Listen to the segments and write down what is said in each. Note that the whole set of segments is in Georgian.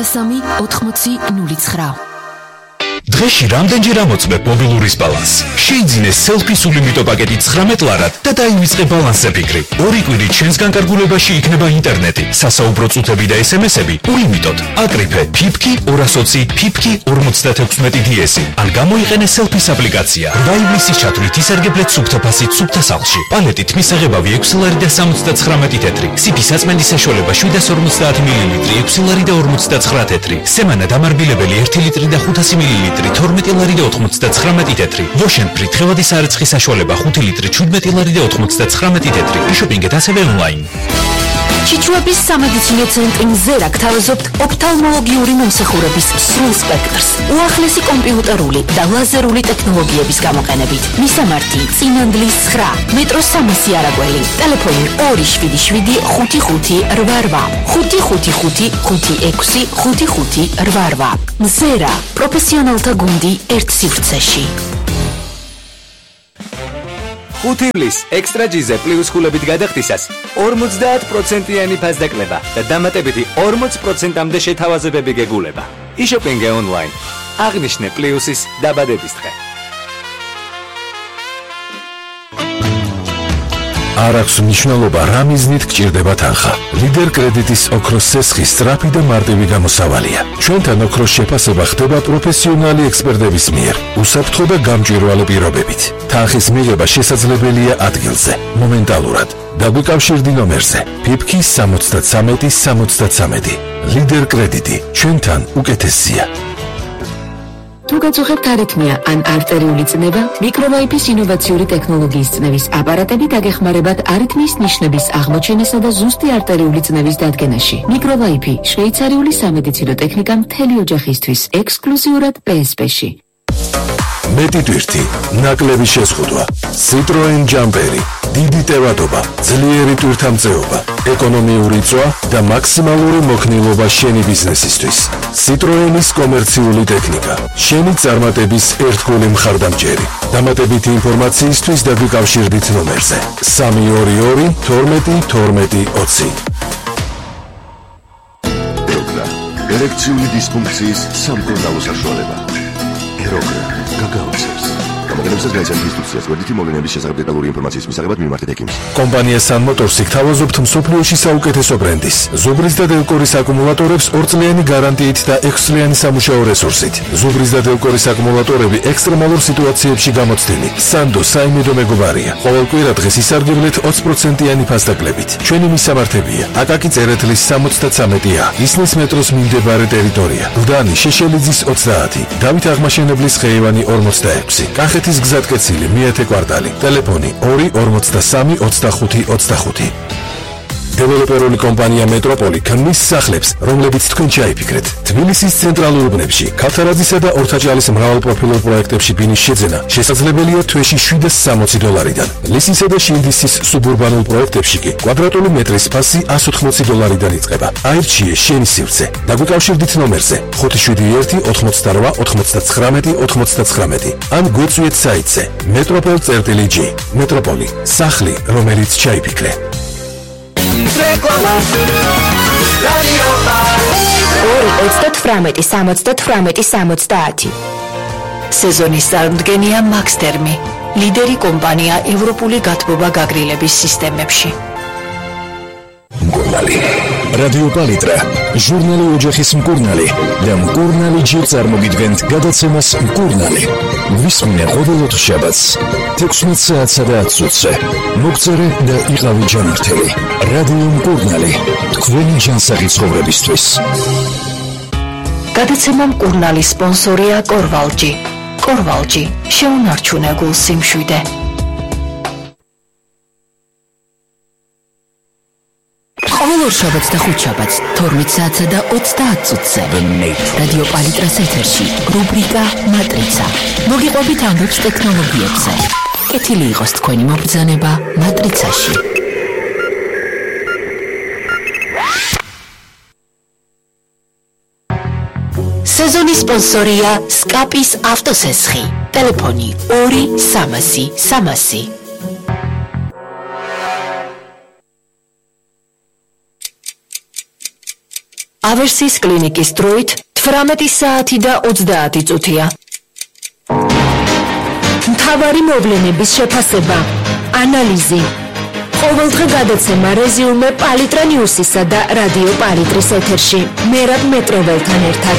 3 80 09. დღეში რამდენჯერ ამოწმებ მობილურის ბალანსს? შეიძინე სელფი სულიმიტო პაკეტი 19 ლარად და დაივიწყე ბალანსზე ფიქრი. 2 კვირი ჩვენს განკარგულებაში იქნება ინტერნეტი, სასაუბრო წუთები და SMS-ები ულიმიტოდ. აკრიფე ფიფკი 220 ფიფკი 56 DS-ი. ან გამოიყენე სელფის აპლიკაცია. 8 ივლისის ჩათვლით ისარგებლეთ სუფთაფასით სუფთა სახლში. პალეტით მისაღებავი 6 ლარი და 79 თეთრი. სიფის აწმენდის საშუალება 750 მლ 6 ლარი და 59 თეთრი. სემანა დამარბილებელი 1 ლიტრი და 500 მლ 12 ლარი და 99 თეთრი. Lotion Free დღევადი სარეცხი საშუალება 5 ლიტრი 17 ლარი და 99 თეთრი. შოპინგეთ ასევე ონლაინ. ჩიჩუების სამედიცინო ცენტრი მზერა გთავაზობთ ოფთალმოლოგიური მომსახურების სრულ სპექტრს. უახლესი კომპიუტერული და ლაზერული ტექნოლოგიების გამოყენებით. მისამართი: წინანდლის 9, მეტროს 300 არაგველი. ტელეფონი 277 55 88 555 56 55 88. მზერა პროფესიონალთა გუნდი ერთ სივრცეში. 5 ივლის ექსტრა ჯიზე პლუს ხულებით გადახდისას 50%-იანი ფასდაკლება და დამატებითი 40%-მდე შეთავაზებები გეგულება. იშოპინგე ონლაინ. აღნიშნე პლუსის დაბადების დღე. არ აქვს მნიშვნელობა რა მიზნით გჭირდება თანხა. ლიდერ კრედიტის ოქროს სესხი სწრაფი და მარტივი გამოსავალია. ჩვენთან ოქროს შეფასება ხდება პროფესიონალი ექსპერტების მიერ, უსაფრთხო და გამჭვირვალე პირობებით. თანხის მიღება შესაძლებელია ადგილზე, მომენტალურად. დაგვიკავშირდი ნომერზე: ფიფკი 73 73. ლიდერ კრედიტი, ჩვენთან უკეთესია. თუ გაწუხებთ არითმია ან არტერიული წნება, მიკროვაიფის ინოვაციური ტექნოლოგიის წნევის აპარატები დაგეხმარებათ არითმიის ნიშნების აღმოჩენასა და ზუსტი არტერიული წნევის დადგენაში. მიკროვაიფი შვეიცარიული სამედიცინო ტექნიკა მთელი ოჯახისთვის, ექსკლუზიურად PSP-ში. მეტი ტვირთი, ნაკლები შეზღუდვა, Citroen ჯამპერი, დიდი ტევადობა, ძლიერი ტვირთამწეობა, ეკონომიური წვა და მაქსიმალური მოქნილობა შენი ბიზნესისთვის. Citroen-ის კომერციული ტექნიკა, შენი წარმატების ერთგული მხარდამჭერი. დამატებითი ინფორმაციისთვის დაგვიკავშირდით ნომერზე 322 12 12 20. ეროგრა, ერექციული დისფუნქციის სამკურნალო საშუალება. ეროგრა, გაგაოცებს. გამოგონებსაც გაიცანთ ინსტრუქციას გვერდითი მოვლენების შესახებ დეტალური ინფორმაციის მისაღებად მიმართეთ ექიმს. კომპანია Sun Motors-ი გთავაზობთ მსოფლიოში საუკეთესო ბრენდის. ზუბრის და დელკორის აკუმულატორებს 2 წლიანი გარანტიით და 6 წლიანი სამუშაო რესურსით. ზუბრის და დელკორის აკუმულატორები ექსტრემალურ სიტუაციებში გამოცდილი. Sando საიმედო მეგობარია. ყოველ კვირა დღეს ისარგებლეთ 20%-იანი ფასდაკლებით. ჩვენი მისამართებია: აკაკი წერეთლის 73A, ისნის მეტროს მიმდებარე ტერიტორია, გლდანი შეშელიძის 30, დავით აღმაშენებლის ხეივანი 46, კახეთის გზატკეცილი მეათე კვარტალი, ტელეფონი 243 25 25. დეველოპერული კომპანია მეტროპოლი ქმნის სახლებს, რომლებიც თქვენ ჩაიფიქრეთ. თბილისის ცენტრალურ უბნებში, ქალთარაძისა და ორთაჭალის მრავალპროფილურ პროექტებში ბინის შეძენა შესაძლებელია თვეში $760-დან. ლისისა და შილდისის სუბურბანულ პროექტებში კი კვადრატული მეტრის ფასი $180-დან იწყება. აირჩიე შენი სივრცე. დაგვიკავშირდით ნომერზე 571 88 99 99 ან გვეწვიეთ საიტზე metropol.g. მეტროპოლი, სახლი, რომელიც ჩაიფიქრე. რეკლამა 2-38-70-70. სეზონის წარმდგენია Max Termi, ლიდერი კომპანია ევროპული გათბობა გაგრილების სისტემებში. მკურნალი, რადიო პალიტრა, ჟურნალი ოჯახის მკურნალი და მკურნალი ჯერ წარმოგიდგენთ გადაცემას მკურნალი. ვისმინე ყოველდღე შაბათს 16 საათსა და 10 წუთზე. მოგწერე და იყავი ჯანმრთელი. რადიო მკურნალი, თქვენი ჯანსაღი ცხოვრებისთვის. გადაცემა მკურნალის სპონსორია კორვალჯი. კორვალჯი, შეუნარჩუნე გულ სიმშვიდე. ყოველ შაბათს და ხუთშაბათს 12 საათსა და 30 წუთზე. რადიო პალიტრას ეთერში რუბრიკა მატრიცა. მოგიყვებით ამბებს ტექნოლოგიებზე. კეთილი იყოს თქვენი მობრძანება მატრიცაში. სეზონის სპონსორია სკაპის ავტოსესხი. ტელეფონი 2 300 300. ავერსის კლინიკის დროით 18 საათი და 30 წუთია. მთავარი მოვლენების შეფასება, ანალიზი. ყოველდღე გადაცემა რეზიუმე პალიტრა ნიუსისა და რადიო პალიტრის ეთერში. მერაბ მეტროველთან ერთად.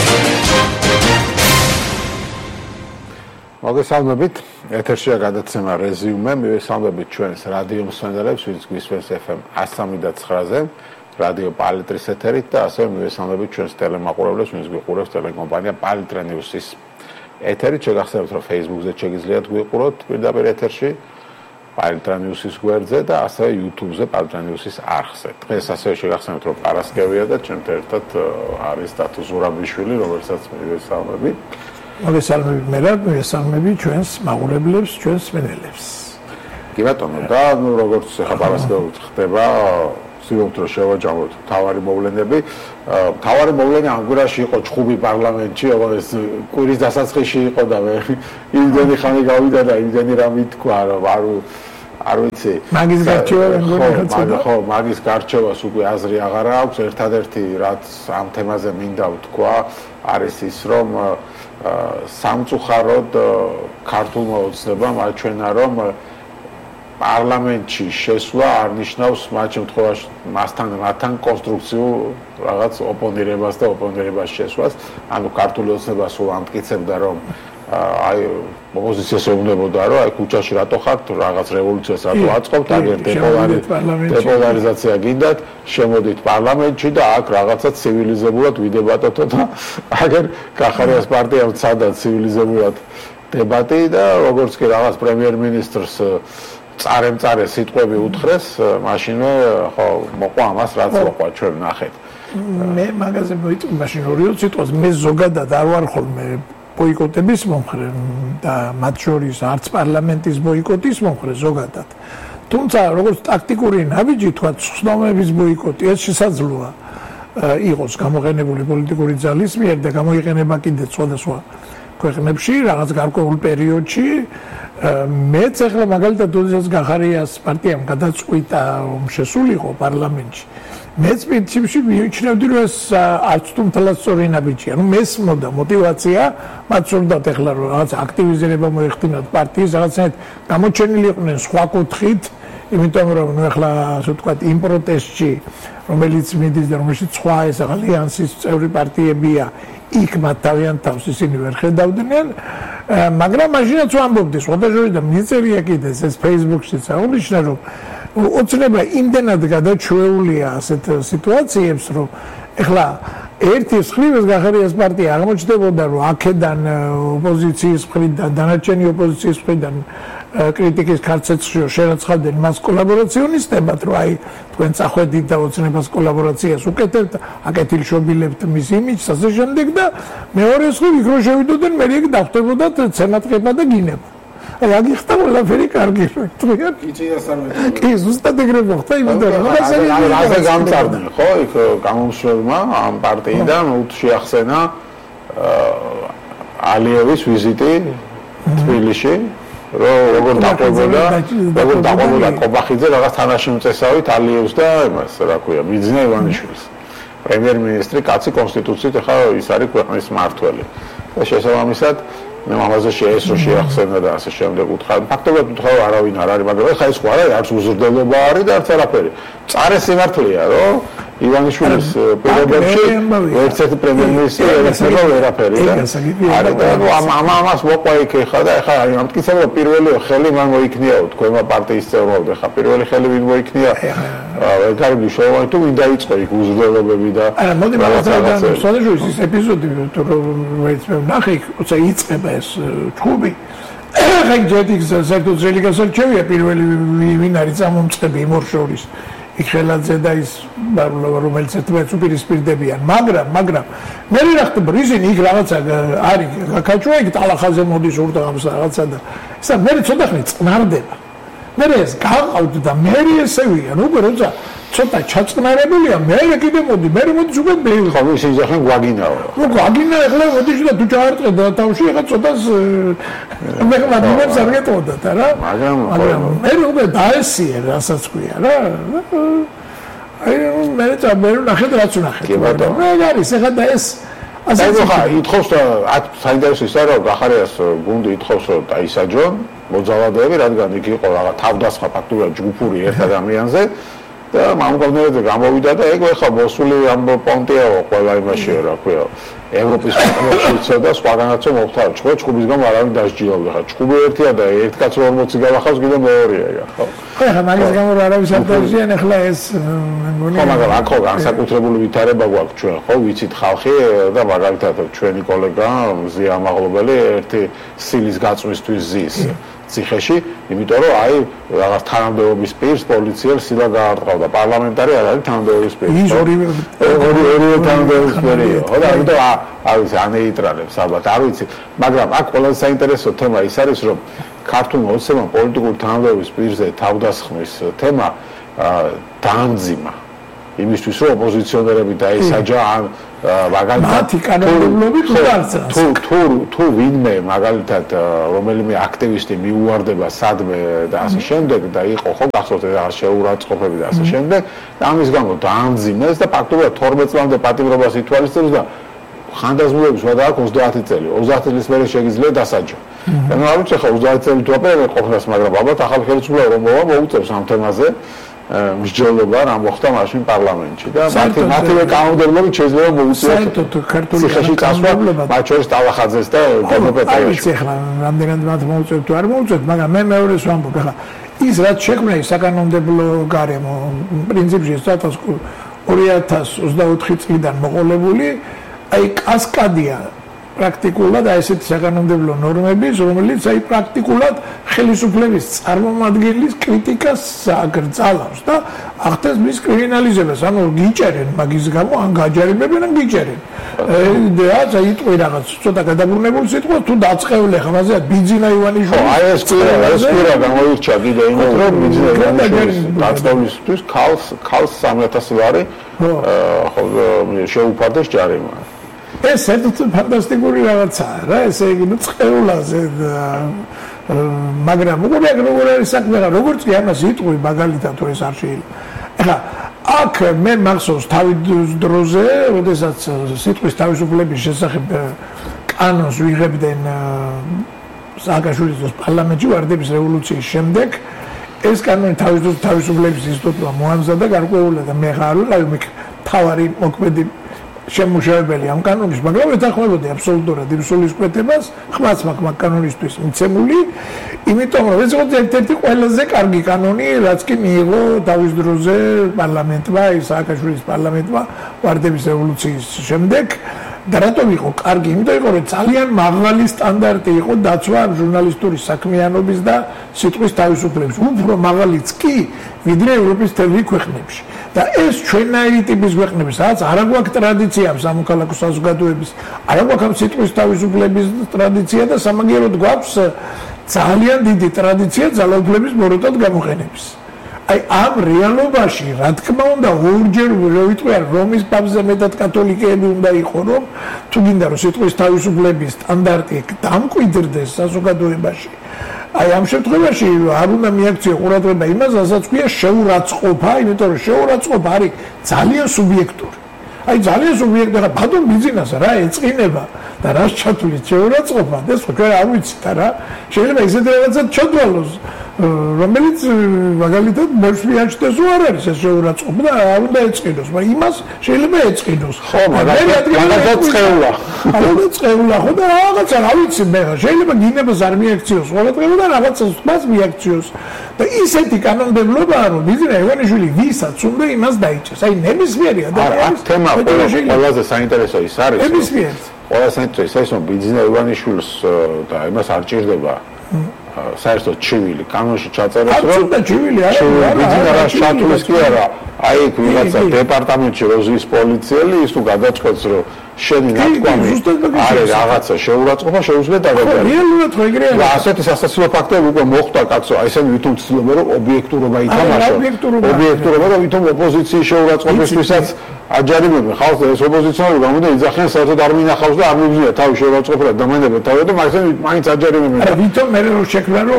მოგესალმებით, ეთერშია გადაცემა რეზიუმე, მივესალმებით ჩვენს რადიო მსმენელებს, ვინც გვისმენს FM 103.9-ზე, რადიო პალიტრის ეთერით და ასევე მივესალმებით ჩვენს ტელემაყურებლებს, ვინც გვიყურებს ტელეკომპანია პალიტრა ნიუსის ეთერით. შეგახსენებთ, რომ Facebook-ზე შეგიძლიათ გვიყუროთ პირდაპირ ეთერში, პალიტრა ნიუსის გვერდზე და ასევე YouTube-ზე პალიტრა ნიუსის არხზე. დღეს ასევე შეგახსენებთ, რომ პარასკევია და ჩვენთან ერთად არის დათო ზურაბიშვილი, რომელსაც მივესალმებით. მოგესალმებით მერაბ, მივესალმებით ჩვენს მაყურებლებს, ჩვენს მსმენელებს. კი ბატონო, და როგორც ახლა პარასკევით ხდება, ვცდილობთ რომ შევაჯამოთ მთავარი მოვლენები. მთავარი მოვლენა ამ კვირაში იყო ჩხუბი პარლამენტში, ეს კვირის დასაწყისში იყო და მე იმდენი ხანი გავიდა და იმდენი რამე თქვა, რომ არ ვიცი. მაგის გარჩევა ხო, მაგის გარჩევას უკვე აზრი აღარ აქვს. ერთადერთი რაც ამ თემაზე მინდა ვთქვა, არის ის, რომ სამწუხაროდ ქართულმა ოცნებამ აჩვენა, რომ პარლამენტში შესვლა არ ნიშნავს მათ შემთხვევაში მასთან კონსტრუქციულ რაღაც ოპონირებას და ოპონირებას შესვლას. ანუ ქართული ოცნება სულ ამტკიცებდა, რომ აი ოპოზიციას ეუბნებოდა, რომ აი ქუჩაში რატო ხართ, რაღაც რევოლუციას რატო აწყობთ, აგერ დეპოლარიზაცია გინდათ, შემოდით პარლამენტში და აქ რაღაცა ცივილიზებულად ვიდებატოთ და აგერ კახარიას პარტიამ ცადა ცივილიზებულად დებატი და როგორც კი რაღაც პრემიერ-მინისტრს წარემწარე სიტყვები უთხრეს, მაშინვე ხო მოყვა ამას, რაც მოყვა ჩვენ ნახეთ. მე მაგაზე მოიწვია მაშინ ორი სიტყვას, მე ზოგადად არ ვარ ხოლმე ბოიკოტების მომხრე და მათ შორის არც პარლამენტის ბოიკოტის მომხრე ზოგადად. თუმცა როგორც ტაქტიკური ნაბიჯი თქვა, ცნობების ბოიკოტი ეს შესაძლოა იყოს გამოყენებული პოლიტიკური ძალის მიერ და გამოიყენება კიდევ სხვადასხვა ქვეყნებში რაღაც გარკვეულ პერიოდში. მეც ახლა მაგალითად თუნდაც გახარიას პარტიამ გადაწყვიტა რომ შესულიყო პარლამენტში. მეც პრინციპში მიიჩნევდი რომ ეს არც თუ მთლად სწორი ნაბიჯია. ნუ მესმოდა мотиваცია, მათ სურდათ ახლა რომ რაღაც აქტივიზება მოეხდინათ პარტიის, რაღაცნაირად გამოჩენილი იყვნენ სხვა კუთხით, იმიტომ რომ ნუ ახლა ასე ვთქვათ იმ პროტესტში, რომელიც მიდის და რომელშიც სხვა ეს ალიანსის წევრი პარტიებია, იქ მათ თავიანთ თავს ისინი ვერ ხედავდნენ, მაგრამ მაშინაც ვამბობდი, სხვადასხვა და მიწერია კიდეც ეს Facebook-შიც აღნიშნა, რომ ოცნება იმდენად გადაჩვეულია ასეთ სიტუაციებს, რომ ეხლა ერთი მხრივ გახარიას პარტია აღმოჩნდებოდა, რომ აქედან ოპოზიციის მხრიდან, დანარჩენი ოპოზიციის მხრიდან კრიტიკის ქარცეცხლში შერაცხავდნენ მას კოლაბორაციონისტებად, რომ აი თქვენ წახვედით და ოცნებას კოლაბორაციას უკეთებთ, აკეთილშობილებთ მის იმიჯს, ასე შემდეგ და მეორე მხრივ იქ რო შევიდოდნენ, მე იქ დახვდებოდათ ცენატყება და გინება. აი აგიხდა ყველაფერი კარგი რო თქვენ იწიას არ მეტყვი. კი, ზუსტად ეგრე მოხდა, იმიტომ რომ რაღაცა გამწარდნენ, ხო, იქ გამომსვლელმა ამ პარტიიდან შეახსენა ალიევის ვიზიტი თბილისში. როგორ დაყვებოდა კობახიძე რაღაც თანაშემწესავით ალიევს და იმას რა ქვია მიძინა ივანიშვილს. პრემიერ-მინისტრი კაცი კონსტიტუციით ახლა ის არის ქვეყნის მმართველი. და შესაბამისად მე ამაზე შეესრო შეახსენა და ასე შემდეგ უთხრა. ფაქტობრივად უთხრა არავინ არ არის, მაგრამ ახლა ეს ხო არა, არც უზრდელობა არის და არც არაფერი. წარე სიმართლეა, რომ ივანიშვილის პირობებში ერთ-ერთი პრემიერ-მინისტრი ეცემა ვერაფერი და ამას მოყვა იქ ხა და ახლა ამტკიცებდა პირველი ხელი მან მოიქნიაო თქვენმა პარტიის წევრებმა და ხა პირველი ხელი ვინ მოიქნია ეგარი შევაი თუ ვინ დაიწყო იქ უზრდელობები და მოდი მაგალითად სოლეჟის ის ეპიზოდი რომელიც მე ნახე როცა იწყება ეს ჩხუბი ხა ჯეთიქს საერთოდ ძელი გასარჩევია პირველი ვინ არის წამომწყები იმ ორ შორის იქ ხელაძე და ის რომელიც ერთმანეთს უპირისპირდებიან, მაგრამ მე რა ხდება, ისინი იქ რაღაცა არის გაკაჭვა, იქ ტალახაზე მოდის ურთაღამს რაღაცა და ისა მე ცოტა ხნით წყნარდება. მე ეს გავყავთ და მე ესევია, უკვე როცა ცოტა ჩაწყნარებულია, მე კიდე მოდი, მე მოდის უკვე მე. ხო, ის იძახენ გვაგინაო. ნუ გვაგინა ახლა მოდის და თუ ჩაარტყე და თავში ახლა ცოტას მე მაგას არ გეტყოდათ რა. მაგრამ მე უკვე დაესიე რასაც ქვია რა. აი მე ნახეთ რაც უნახეთ. კი ბატონო. მე არის ეხლა და ეს ასე ხა ითხოვს და საინტერესო ის არა გახარიას გუნდი ითხოვს რომ დაისაჯონ მოძალადეები რადგან იქ იყო რაღაც თავდასხმა ფაქტურად ჯგუფური ერთ ადამიანზე და მამუკოვნეზე გამოვიდა და ეგ ხა მოსული ამ პონტიაო ყველა იმაშია რა ქვია ევროპის კონფერენციაზე და სხვაგანაც მოხდა ჭუბის გამო არავინ დასჯილავდა ხა ჭუბი ერთია და ერთ კაც 40 გავახავს კიდე მეორეა ხო ხა მაგის გამო არავის არ დაჟიან ახლა ეს მეგონი ხო მაგრამ აქ ხო განსაკუთრებული ვითარება გვაქვს ჩვენ ხო ვიცით ხალხი და მაგალითად ჩვენი კოლეგა მზია ამაღლობელი ერთი სილის გაწვისთვის ზის ციხეში, იმიტომ რომ აი რაღაც თანამდებობის პირს პოლიციელს სილა გაარტყავდა. პარლამენტარი არ არის თანამდებობის პირი. ის ორივე თანამდებობის პირია. ხო და ამიტომ არის ანეიტრალებს ალბათ, არ ვიცი, მაგრამ აქ ყველაზე საინტერესო თემა ის არის, რომ ქართულმა ოცნებამ პოლიტიკური თანამდებობის პირზე თავდასხმის თემა დაამძიმა. იმისთვის რომ ოპოზიციონერები დაისაჯა ან მათი კანონმდებლობით თუ ვინმე მაგალითად რომელიმე აქტივისტი მიუვარდება სადმე და ასე შემდეგ და იყო ხო გახსოვთ რაღაც შეურაცხყოფები და ასე შემდეგ და ამის გამო დაამძიმეს და ფაქტობრივად 12 წლამდე პატიმრობას ითვალისწინებს და ხანდაზმულების ვადა აქვს 30 წელი 30 წლის მერე შეგიძლია დასაჯო. ანუ არ ვიცი ხო 30 წელი თუ აპერე ყოფნას მაგრამ ალბათ ახალი ხელისუფლება რომ მოუწევს ამ თემაზე მსჯელობა რა მოხდა მაშინ პარლამენტში და მათივე კანონმდებლობით შეიძლება მოუწიოთ საერთოდ ქართული კანონმდებლობა მათ შორის ტალახაძეს და გოგოპეტროვის. აი ეხლა რამდენად მათ მოუწევთ თუ არ მოუწევთ, მაგრამ მე მეორეს ვამბობ ეხლა ის რაც შექმნა ის საკანონმდებლო გარემო პრინციპში 2024 წლიდან მოყოლებული აი კასკადია პრაქტიკულად აი ესეთი საკანონმდებლო ნორმების, რომელიც აი პრაქტიკულად ხელისუფლების წარმომადგენლის კრიტიკას აგრძალავს და ახდენს მის კრიმინალიზებას. ანუ გიჭერენ მაგის გამო, ან გაჯერებებენ, ან გიჭერენ. და იტყვი რაღაც ცოტა გადაბრუნებული სიტყვა თუ დაწყევლე ხმაზე ბიძინა ივანიშვილი. აი ეს კვირა გამოირჩა კიდე იმ რომ ბიძინა ივანიშვილის დაწყევლისთვის ქალს 3000 ლარი შეუფარდეს ჯარიმა. ეს საერთოდ ფანტასტიკური რაღაცაა რა ესე იგი ნუ წყეულაზე მაგრამ როგორ არის საქმე რა როგორც კი ამას იტყვი მაგალითად თუ ეს არ შეიძლება ეხლა აქ მე მახსოვს თავის დროზე როდესაც სიტყვის თავისუფლების შესახებ კანონს ვიღებდნენ სააკაშვილის პარლამენტში ვარდების რევოლუციის შემდეგ ეს კანონი თავისუფლების ინსტიტუტმა მოამზადა გარკვეულად და მე ხარ ვიყავი თავარი მოქმედი შემუშავებელი ამ კანონის, მაგრამ ეთანხმებოდი აბსოლუტურად იმ სულისკვეთებას, ხმაც მაგ კანონისთვის მიცემული, იმიტომ რომ ეს იყო ერთ-ერთი ყველაზე კარგი კანონი, რაც კი მიიღო თავის დროზე პარლამენტმა, სააკაშვილის პარლამენტმა ვარდების რევოლუციის შემდეგ. და რატომ იყო კარგი? იმიტომ იყო რომ ძალიან მაღალი სტანდარტი იყო დაცვა ჟურნალისტური საქმიანობის და სიტყვის თავისუფლების. უფრო მაღალიც კი, ვიდრე ევროპის თემი ქვეყნებში. და ეს ჩვენაირი ტიპის ქვეყნების, რაც არ აქვს ტრადიცია სამოქალაქო საზოგადოების, არ აქვს სიტყვის თავისუფლების ტრადიცია და სამაგიეროდ გვაქვს ძალიან დიდი ტრადიცია ძალაუფლების მოროდად გამოყენების. აი ამ რეალობაში, რა თქმა უნდა, ორჯერ ვიტყვი არ რომის პაპზე მეტად კათოლიკეები უნდა იყოს, რომ თუ გინდა რომ სიტყვის თავისუფლების სტანდარტი დამკვიდრდეს საზოგადოებაში. აი ამ შემთხვევაში არ უნდა მიაქციო ყურადღება იმას, რასაც ქვია შეურაცხყოფა, იმიტომ რომ შეურაცხყოფა არის ძალიან სუბიექტური. აი ძალიან სუბიექტურია, ბატონ ბიზნეს რა ეწყინება და რას ჩათვლით შეურაცხყოფა, ეს ხო ჩვენ არ ვიცით რა. შეიძლება ისეთი რაღაცა ჩადვალოს, რომელიც მაგალითად მოსვიაჩდეს თუ არ არის ეს შეურაცხყოფა და არ უნდა ეწყინოს, მაგრამ იმას შეიძლება ეწყინოს. ხო, მაგრამ წყეულა. არა წყეულა, ხო და რაღაცა რა ვიცი მე, შეიძლება გინებას არ მიაქციოს ყურადღება და რაღაცას მას მიაქციოს. და ისეთი კანონმდებლობაა, რომ ბიზნეს ივანიშვილი ვისაც უნდა იმას დაიჭერს. აი ნებისმიერი ადამიანის თემა ყველაზე საინტერესო ის არის. ნებისმიერი. ყველაზე საინტერესო ის რომ ბიზნეს ივანიშვილს და იმას არ ჭირდება საერთოდ ჩივილი კანონში ჩაწერეს რომ აბსოლუტურად ჩივილი არა ჩათulis კი არა აი იქ ვიღაცა დეპარტამენტში როზის პოლიციელი ის თუ გადაწყვეტს რომ შენი ნათქვამი არის რაღაცა შეურაცხყოფა შეუძლია დაგაგებინოს. რეალურად ხო ეგრეა. და ასეთი სასაცილო ფაქტები უკვე მოხდა კაცო, აი ესენი ვითომ ცდილობენ რომ ობიექტურობა ითამაშონ. ობიექტურობა და ვითომ ოპოზიციის შეურაცხყოფისთვისაც აჯარიმებენ ხალხს და ეს ოპოზიციონერი გამოდა იძახიან საერთოდ არ მინახავს და არ მიბზნია თავის შეურაცხყოფად დამანებენ თავი და მაგას მაინც აჯარიმებენ. არა ვითომ მე რო შექმნა რომ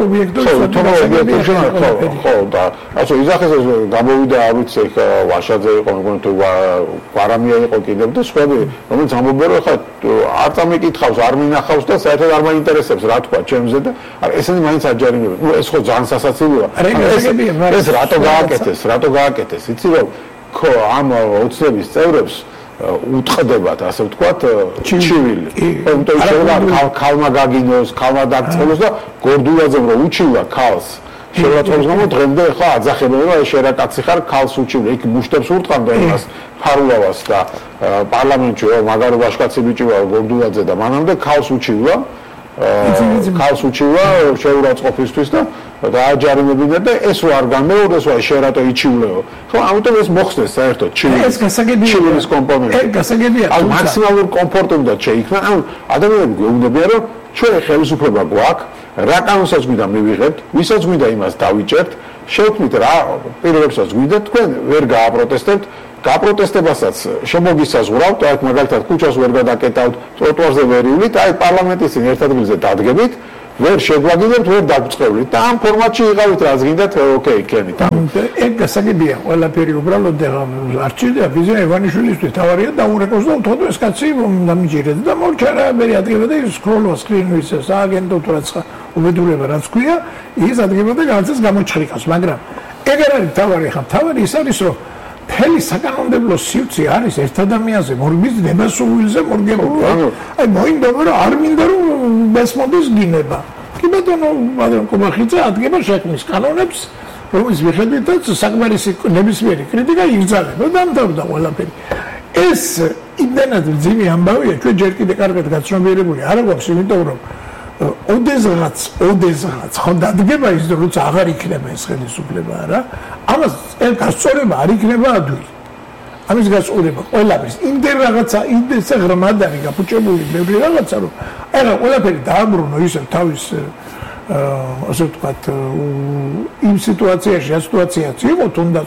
ობიექტურობა ხო და ასე იძახეს გამოვიდა არ ვიცი ეხ ვაშაძე იყო მეგონი თუ გვარამია იყო კიდევ და სხვები რომელიც ამბობენ რომ ხა არ წამიკითხავს არ მინახავს და საერთოდ არ მაინტერესებს რა თქვა ჩემზე და ესენი მაინც აჯარიმებენ. ნუ ეს ხო ძალიან სასაცილოა. ეს რატო გააკეთეს იცი რომ ხო ამ ოცნების წევრებს უტყდებათ ასე ვთქვათ ჩივილი. იმიტომ შეიძლება ქალმა გაგინოს, ქალმა დაგწყელოს და გორდულაძემ რომ უჩივლა ქალს შეურაცხყოფის გამო დღემდე ხა აძახებენ რომ ეს შერაკაცი ხარ ქალს უჩივლე. იქ მუშტებს ურტყამდა იმას ფარულავას და პარლამენტში მაგარი ვაშკაცი ბიჭი ვარ გორდულაძე და მანამდე ქალს უჩივლა. ქალს უჩივლა შეურაცხყოფისთვის და აჯარიმებინა და ეს რო არ გამეორდეს ვაი შენ რატო იჩივლეო. ხო ამიტომ ეს მოხსნეს საერთოდ ჩივილის კომპონენტი. ეს გასაგებია. ან მაქსიმალურ კომფორტი უნდა შეიქმნა. ან ადამიანები გვეუბნებიან რომ ჩვენ ხელისუფლება გვაქვს რა კანონსაც გვინდა მივიღებთ, ვისაც გვინდა იმას დავიჭერთ, შევქმნით რა პირობებსაც გვინდა, თქვენ ვერ გააპროტესტებთ, გაპროტესტებასაც შემოგისაზღვრავთ, აი მაგალითად ქუჩას ვერ გადაკეტავთ, ტროტუარზე ვერ ივლით, აი პარლამენტის წინ ერთ ადგილზე დადგებით, ვერ შეგვაგიდებთ, ვერ დაგწყევლით და ამ ფორმატში იყავით რაც გინდათ, ოკეი, კენით. ეგ გასაგებია, ყველაფერი უბრალოდ არ ჭირდება ბიზნეს ივანიშვილისთვის თავარია დაურეკოს და თქო ეს კაცი დამიჯერეთ და მორჩარა მე ადგება და ის სკროლოს სკრინვის სააგენტო თუ რაც უბედურება რაც ქვია, ის ადგება და განცეს გამოჩხრიკავს, მაგრამ ეგ არ არის თავარი ხა, თავარი ის არის რომ მთელი საკანონმდებლო სივრცე არის ერთ ადამიანზე, მორგის ნებასრულზე მორგებული. აი მოინდა რომ არ მინდა რომ მესმოდის გინება. კი ბატონო, მაგრამ კომახიძე ადგება შექმნის კანონებს, რომლის მიხედვითაც საკმარისი ნებისმიერი კრიტიკა იგზავნება და დამთავრდა ყველაფერი. ეს იმდენად ძიმი ამბავია, ჩვენ ჯერ კიდე კარგად გაცნობიერებული არ გვაქვს, იმიტომ რომ ოდესღაც ხო დადგება ის რომ როცა აღარ იქნება ეს ხელისუფლება რა ამას ეს გასწორება არ იქნება ადვილი ამის გასწორება ყველაფრის იმდენ რაღაცა იმდენ ღრმად არის გაფუჭებული ბევრი რაღაცა რომ აი რა ყველაფერი დააბრუნო ისევ თავის ასე ვთქვათ იმ სიტუაციაც იყო თუნდაც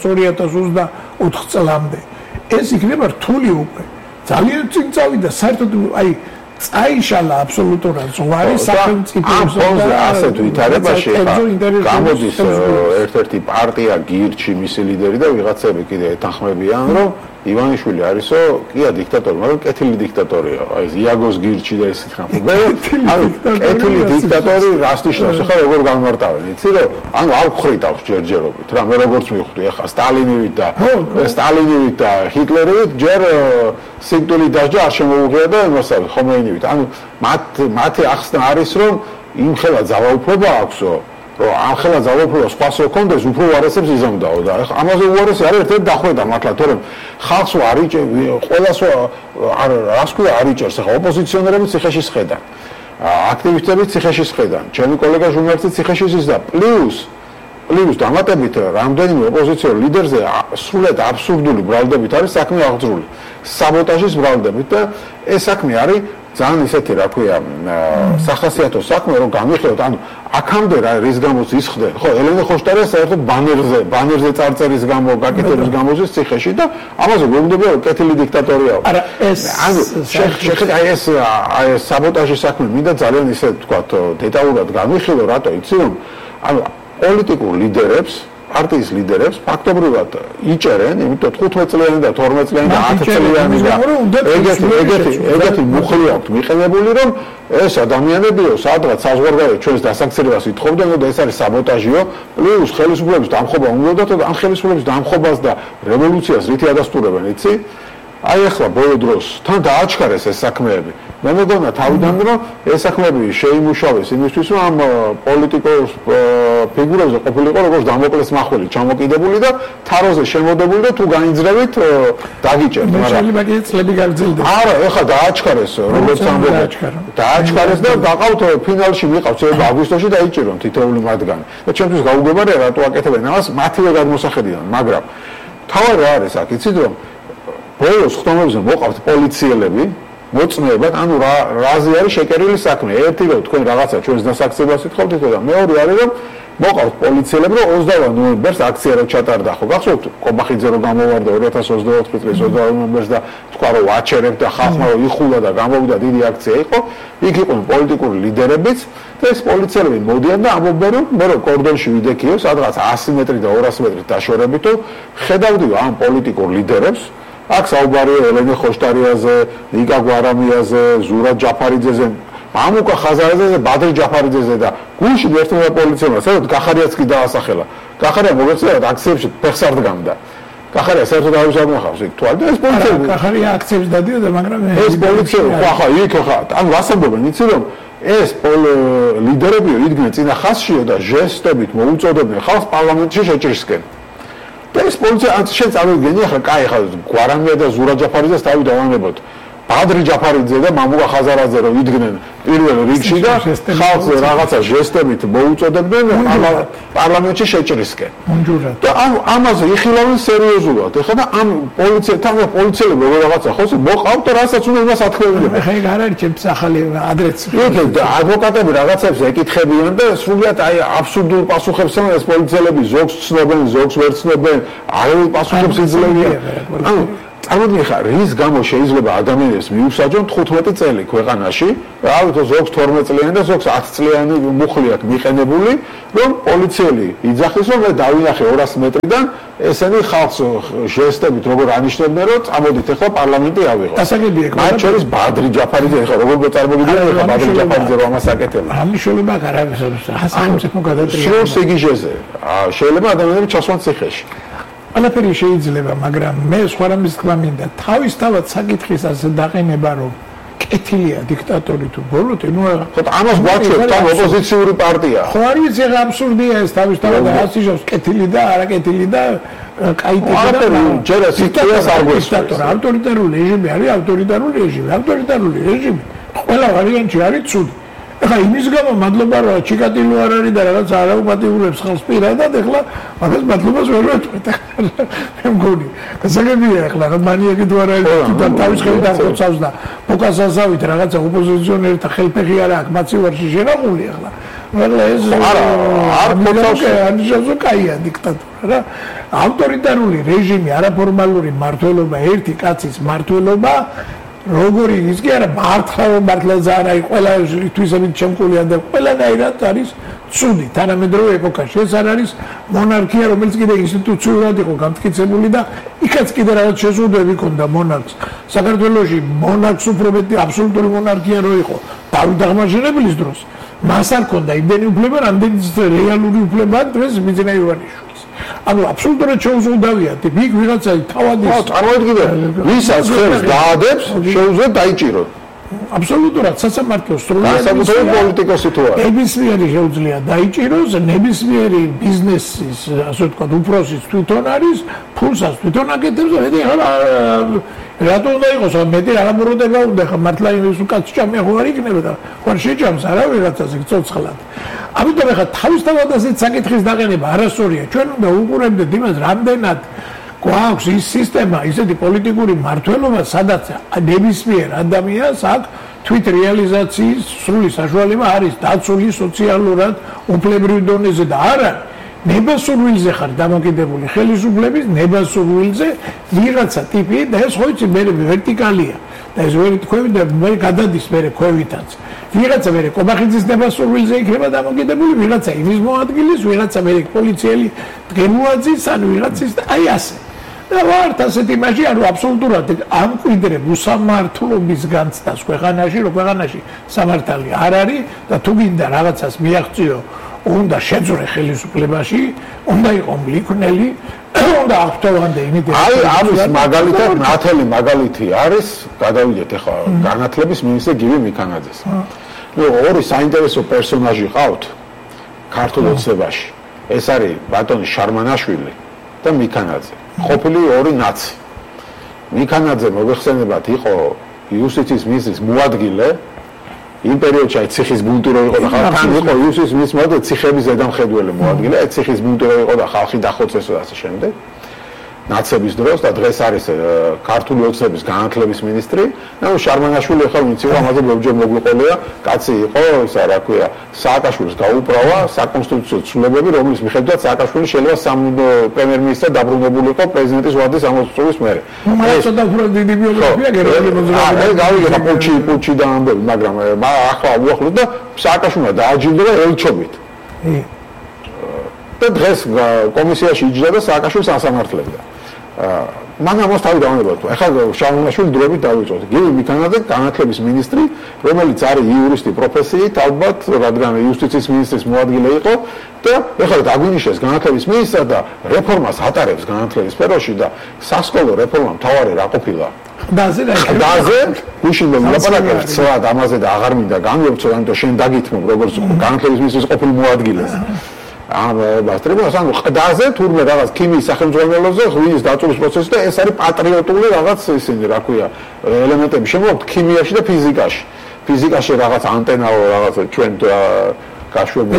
2024 წლამდე ეს იქნება რთული უკვე ძალიან წინ წავიდა საერთოდ აი წაიშალა აბსოლუტურად ზღვარი სახელმწიფოს და ასეთ ვითარებაში გამოდის ერთ-ერთი პარტია გირჩი მისი ლიდერი და ვიღაცები კიდე ეთანხმებიან რომ ივანიშვილი არისო კია დიქტატორი მაგრამ კეთილი დიქტატორია აი იაგოს გირჩი და ისეთ ხმობა ანუ კეთილი დიქტატორი რას ნიშნავს ახლა როგორ განმარტავენ იცი რომ ანუ არ ხრიტავს ჯერჯერობით რა მე როგორც მივხვდი ახლა სტალინივით და ჰიტლერივით ჯერ სიკვდილი დასჯა არ შემოუღია და იმასავე ხომეინივით ანუ მათი ახსნა არის რომ იმ ხელა ძალაუფლება აქვსო რომ ამ ხელა ძალაუფლება სხვას რო კონდეს უფრო უარესებს იზამდაო და ამაზე უარესი არის ერთ-ერთი დახვედა მართლა თორემ ხალხს ყველას რას ქვია არ იჭერს ახლა ოპოზიციონერები ციხეში სხედან აქტივისტები ციხეში სხედან ჩემი კოლეგა ჟურნალისტი ციხეში ზის და პლუს დამატებით რამდენიმე ოპოზიციურ ლიდერზე სრულად აბსურდული ბრალდებით არის საქმე აღძრული საბოტაჟის ბრალდებით და ეს საქმე არის ძალიან ისეთი რა ქვია სახასიათო საქმე რომ გამიხდეთ ანუ აქამდე რა რის გამოც ისხდნენ ხო ელენე ხოშტარია საერთოდ ბანერზე წარწერის გამო გაკეთების გამო ზის ციხეში და ამაზე გვეუბნება რომ კეთილი დიქტატორია არა ეს ანუ შეხედე აი ეს საბოტაჟის საქმე მინდა ძალიან ისე ვთქვათ დეტალურად გამიხილო რატო იცი რომ ანუ პოლიტიკურ ლიდერებს პარტიის ლიდერებს ფაქტობრივად იჭერენ, იმიტომ 15 წლიანი და 12 წლიანი და 10 წლიანი და ეგეთი მუხლი აქვს მიყენებული, რომ ეს ადამიანებიო სადღაც საზღვარგარეთ ჩვენს დასაქცევას ითხოვდნენ და ეს არის საბოტაჟიო, პლუს ხელისუფლების დამხობა უნდათ და ამ ხელისუფლების დამხობას და რევოლუციას რითი ადასტურებენ, იცი? აი ახლა ბოლო დროს თან დააჩქარეს ეს საქმეები. მე მეგონა თავიდან რომ ეს საქმეები შეიმუშავეს იმისთვის რომ ამ პოლიტიკურ ფიგურებზე ყოფილიყო როგორც დამოკლეს მახვილი ჩამოკიდებული და თაროზე შემოდებული და თუ გაინძრევით დაგიჭერთ მაგრამ შეიძლება კი წლები გაგრძელდეს არა ეხლა დააჩქარეს როგორც ამბობენ დააჩქარეს და დაყავთ ფინალში მიყავს აგვისტოში დაიჭირონ თითოეული მათგანი და ჩემთვის გაუგებარია რატო აკეთებენ ამას მათივე გადმოსახედიდან მაგრამ თავი რა არის აქ იცით რომ ბოლოს ხტომებზე მოყავთ პოლიციელები მოწმეებად, ანუ რაზე არის შეკერილი საქმე. ერთი რომ თქვენ რაღაცა ჩვენს დასაქცევას ითხოვთ და მეორე არის რომ მოყავთ პოლიციელები რომ 28 ნოემბერს აქცია რო ჩატარდა ხო გახსოვთ კობახიძე რო გამოვარდა 2024 წლის 28 ნოემბერს და თქვა რომ ვაჩერებთ და ხალხმა რომ იხულა და გამოვიდა დიდი აქცია იყო იქ იყვნენ პოლიტიკური ლიდერებიც და ეს პოლიციელები მოდიან და ამბობენ რომ მე რო კორდონში ვიდექიო სადღაც 100 მეტრი და 200 მეტრით დაშორებით ხედავდი ამ პოლიტიკურ ლიდერებს აქ საუბარია ელენე ხოშტარიაზე, ნიკა გვარამიაზე, ზურაბ ჯაფარიძეზე, მამუკა ხაზარაძეზე და ბადრი ჯაფარიძეზე და გულში ერთმა პოლიციელმა საერთოდ კახარიაც კი დაასახელა. კახარია მოგეცელა აქციებში ფეხს არ დგამდა. კახარია საერთოდ არ უსამახავს იქ თვალ და ეს პოლიციელი კახარია აქციებს დადიოდა, მაგრამ ეს პოლიციელი ხა იქ ხა ამ რასამბობენ იცი რომ ეს ლიდერები იდგნენ წინა ხაზშიო და ჟესტებით მოუწოდებდნენ ხალხს პარლამენტში შეჭრისკენ. ეს პოლიცია შენ წავიდგენი ახლა კაი ხა გვარამია და ზურა ჯაფარიძეს თავი დავანებოთ ბადრი ჯაფარიძე და მამუკა ხაზარაძე რომ იდგნენ პირველ რიგში და ხალხს რაღაცა ჟესტებით მოუწოდებდნენ პარლამენტში შეჭრისკენ და ამაზე იხილავენ სერიოზულად ეხლა და ამ პოლიციელები როგორ რაღაცა ხო მოყავთ და რასაც უნდა იმას ათქმევიდნენ ხა ეგ არ არის ჩემს ახალი ადრეც და ადვოკატები რაღაცებს ეკითხებიან და სრულიად აი აბსურდულ პასუხებს ამან ეს პოლიციელები ზოგს ცნობენ ზოგს ვერ ცნობენ აღარ პასუხებს იძლევიან ანუ წარმოგიდგენთ რის გამო შეიძლება ადამიანებს მიუსაჯონ 15 წელი ქვეყანაში რა ვიცი ზოგს 12 წლიანი და ზოგს 10 წლიანი მუხლი აქვს მიყენებული რომ პოლიციელი იძახის რომ მე დავინახე 200 მეტრიდან ესენი ხალხს ჟესტებით როგორ ანიშნებდნენ რომ წამოდით ახლა პარლამენტი ავიღოთ დასაგებია მათ შორის ბადრი ჯაფარიძე ახლა როგორ წარმოგიდგენთ ახლა ბადრი ჯაფარიძე რომ ამას აკეთებდა ამის შეიძლება არ არის სახელმწიფო გადატრიალება შენ სიგიჟეზე შეიძლება ადამიანები ჩასვან ციხეში ყველაფერი შეიძლება, მაგრამ მე სხვა რამის თქმა მინდა. თავისთავად საკითხის ასე დაყენება, რომ კეთილია დიქტატორი თუ ბოლოტი, ნუ ამას გვაჩვენებს თან ოპოზიციური პარტია. ხო არ ვიცი, რა აბსურდია ეს თავისთავად ასიჟობს კეთილი და არაკეთილი და კაიტები და ჯერა სიტუაციას არ გვესწორებს. ავტორიტარული რეჟიმი არის ავტორიტარული რეჟიმი. ავტორიტარული რეჟიმი ყველა ვარიანტში არის ცუდი. ეხლა იმის გამო მადლობა რა ჩიკატილო არ არის და რაღაც არაუპატიურებს ხალხს პირადად ეხლა მაგას მადლობას ვერ ვეთქვით მე მგონი გასაგებია ეხლა რა მანიაკი თუ არ არის და თავის ხელით აღწევს და პოკასასავით რაღაცა ოპოზიციონერთა ხელფეხი არა აქ მაცივარში შენახული ეხლა მაგრამ ეს არ მოწავშე ანიჟაზო კაია დიქტატურა რა ავტორიტარული რეჟიმი არაფორმალური მმართველობა ერთი კაცის მმართველობა როგორი ის კი არა მართლაც არ არის ყველა თვისებით შემკულია და ყველანაირად არის ცუდი თანამედროვე ეპოქაში ეს არ არის მონარქია რომელიც კიდე ინსტიტუციურად იყო გამტკიცებული და იქაც კიდე რაღაც შეზღუდვები ჰქონდა მონარქს საქართველოში მონარქს უფრო მეტი აბსოლუტური მონარქია რო იყო დავით აღმაშენებლის დროს მას არ ჰქონდა იმდენი უფლება რამდენიც რეალური უფლება დღეს ბიძინა ივანიშვილის ანუ აბსოლუტურად შეუძლია იქ ვიღაცა თავადის წარმოედგინე ვისაც ხელს დაადებს შეუძლია დაიჭიროს აბსოლუტურად სასამართლო სტრუქტურული პოლიტიკოსი თუ არა ნებისმიერი შეუძლია დაიჭიროს ნებისმიერი ბიზნესის ასე ვთქვათ უფროსის თვითონ არის ფულსაც თვითონ აკეთებს და მეტი რატო უნდა იყოს მეტი რაღაცა უნდა ხა მართლა ის უკაც ჭამი ხო არ იქნება და ხო არ შეჭამს არა ვიღაცაზე ცოცხლად ამიტომ ხა თავისთავად ასეთ საკითხის დაყენება არასწორია ჩვენ უნდა უყურებდეთ იმას რამდენად გვაქვს ის სისტემა ისეთი პოლიტიკური მმართველობა სადაც ნებისმიერ ადამიანს აქვს თვით რეალიზაციის სრული საშუალება არის დაცული სოციალურად უფლებრივ დონეზე და არა ნებასურვილზე ხარ დამოკიდებული ხელისუფლების ნებასურვილზე ვიღაცა ტიპი და ეს ხო იცი მე ვერტიკალია და ეს ვერტიკალი და მე გადადის მე ქვევითაც ვიღაცა მე კობახიძის ნებასურვილზე იქნება დამოკიდებული ვიღაცა იმის მოადგილის ვიღაცა მე პოლიციელი გემოაძის ან ვიღაცის და აი ასე და ვართ ასეთ იმაში ანუ აბსოლუტურად ამკვიდრებ უსამართლობის განცდას ქვეყანაში რომ ქვეყანაში სამართალი არ არის და თუ გინდა რაღაცას მიაღწიო უნდა შეძრე ხელისუფლებაში უნდა იყოს მლიქნელი უნდა აღწევანდე იმით აი ამის მაგალითად ნათელი მაგალითი არის გადავიდეთ ახლა განათლების მინისტრ გივი მიქანაძეს ნუ ორი საინტერესო პერსონაჟი ყავთ ქართულ ოცნებაში ეს არის ბატონი შარმანაშვილი და მიქანაძე ყოფილი ორი ნაცი მიქანაძე მოიხსენებათ იყო იუსტიციის მინისტრის მოადგილე იმ პერიოდში აი ციხის ბუნტი რო იყო და ხალხი იყო იუსტიციის მინისტრის ციხების ზედამხედველი მოადგილე აი ციხის ბუნტი რო იყო და ხალხი დახოცეს და ასე შემდეგ ნაცების დროს და დღეს არის ქართული ოცნების განათლების მინისტრი. ანუ შარმანაშვილი ახლა ვინც იყო ამაზე ბევრჯერ მოგვიყოლია, კაცი იყო, ისა რა ქვია, სააკაშვილის გაუправა საკონსტიტუციო ცვლილებები, რომლის მიხედვითაც სააკაშვილი შეიძლება პრემიერ-მინისტრად დაბრუნებულიყო პრეზიდენტის ვადის 60 წლის მერე. ეს და უფრო დიდი ბიოგრაფია გერმანული მოძრაობა. გავიგე პუჩი და ამბები, მაგრამ ახლა უახლოდ და სააკაშვილმა დააჯილდოვა ელჩობით. და დღეს კომისიაში იჯდა და სააკაშვილს ასამართლებდა. მან ამას თავი დაუნება თუ ახლა შარმანაშვილი დროებით დავიწყოთ. გივი მიქანაძე განათლების მინისტრი, რომელიც არის იურისტი პროფესიით, ალბათ რადგან იუსტიციის მინისტრის მოადგილე იყო და ახლა დაგვინიშნეს განათლების მინისტრად და რეფორმას ატარებს განათლების სფეროში და სასკოლო რეფორმა მთავარი რა ყოფილა? დაზე გუშინ ლაპარაკობთ ცალად ამაზე და აღარ მინდა განვივრცო, ამიტომ შენ დაგითმობ როგორც განათლების მინისტრის ყოფილი მოადგილეს. treba să qdაზე თურმე რაღაც ქიმიის სახელმძღვანელოზე ღვინის დაწვრის პროცესი და ეს არის პატრიოტული რაღაც ისინი რა ქვია ელემენტები შემოვაქვთ ქიმიაში და ფიზიკაში. ფიზიკაში რაღაც ანტენაო რაღაც ჩვენ გაშვებული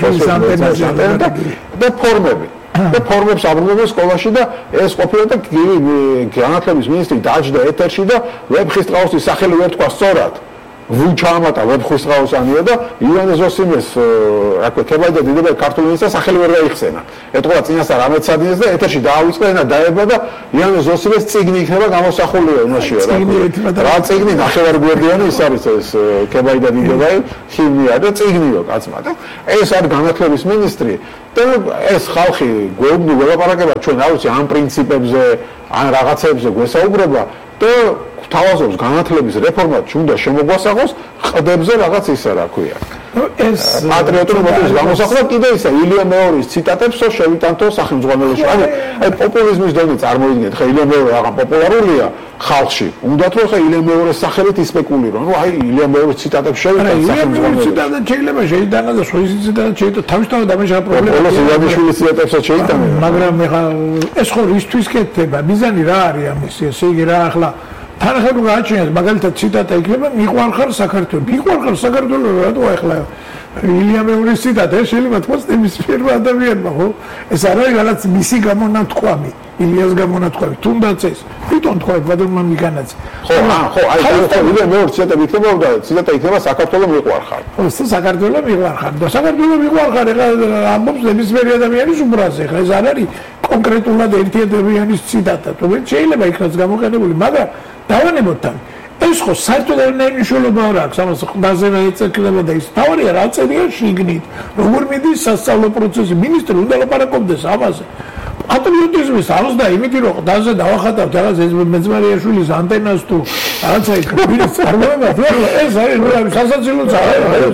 და ფორმები. და ფორმებს აბრუნებენ სკოლაში და ეს ყოფილა და განათლების მინისტრი დაჯდა ეთერში და ვეფხისტყაოსის სახელი ვერ თქვა სწორად. ვუჩამატა ვეფხისტყაოსანია და ივანე ზოსიმეს რა ქვია ქებაიდა დიდება ქართული მინისტრს სახელი ვერ გაიხსენა. ეთქვა წინასწარ ამეცადინეს და ეთერში დაავიწყდა და დაება და ივანე ზოსიმეს წიგნი იქნება გამოსახული იმაშია რა. რა წიგნი ნახევარგვერდიანი ის არის ეს ქებაიდა დიდება ქიმია და წიგნიო კაცმა და ეს არის განათლების მინისტრი და ეს ხალხი გვეუბნი ველაპარაკება ჩვენ რა ვიცი ამ პრინციპებზე ან რაღაცებზე გვესაუბრება და თავაზობს განათლების რეფორმა უნდა შემოგვასახოს ყდებზე რაღაც ისა რა ქვია. ეს პატრიოტული მოტივის გამოსახვა კიდე ისა ილია მეორის ციტატებს შევიტანთო სახელმძღვანელოში. აი პოპულიზმის დონე წარმოვიდგინეთ, ხა ილია მეორე რაღაც პოპულარულია ხალხში. უნდათ რომ ხა ილია მეორის სახელით ისპეკულირონ. ნუ აი ილია მეორის ციტატებს შევიტანთ სახელმძღვანელოში. ციტატები შეიძლება შეიტანა და სხვისი ციტატები შეიტანა თავისთავად ამაშა პრობლემა. ყველა ზიადიშვილის ციტატებსაც შეიტანა. მაგრამ ხა ეს ხო ისთვის კეთდება. მიზანი რა არის ამის? ესე იგი რა ახლა თანახმად გააჩნიათ მაგალითად ციტატა იქნება მიყვარხარ საქართველოს. მიყვარხარ საქართველოს რატო ახლა ილია მეორის ციტატა შეიძლება თქვას იმის პირველ ადამიანმა ხო? ეს არის რაღაც მისი გამონათქვამი, ილიას გამონათქვამი. თუნდაც ეს თვითონ თქვა ბადურმა მიგანაც. ხო, აი ილია მეორის ციტატა იქნება და ციტატა იქნება საქართველოს მიყვარხარ. ხო, საქართველოს მიყვარხარ. და საქართველოს მიყვარხარ ეხლა ამბობს ნებისმიერი ადამიანის უბრალოდ ეხლა ეს არის კონკრეტულად ერთი ადამიანის ციტატა. თუმცა შეიძლება იქნას გამოყენებული, მაგრამ დავანებოთ თან ეს ხო საერთოდ არ მნიშვნელობა არ აქვს ამას ყდაზე რა ეწექნება და ის თავია რა წერია შიგნით როგორ მიდის სასწავლო პროცესი მინისტრი უნდა ლაპარაკობდეს ამაზე პატრიოტიზმის არს და იმითი რომ ყდაზე დავახატავთ რაღაც ეს მეძმარიაშვილის ანტენას თუ რაღაცა იქ ვინც წარმოება ეს არის სასაცილოც არის